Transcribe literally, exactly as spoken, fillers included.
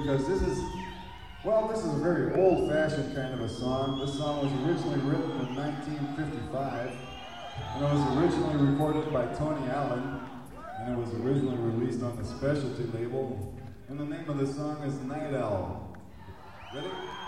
because this is, well, this is a very old-fashioned kind of a song. This song was originally written in nineteen fifty-five, and it was originally recorded by Tony Allen, and it was originally released on the Specialty label, and the name of the song is Night Owl. Ready?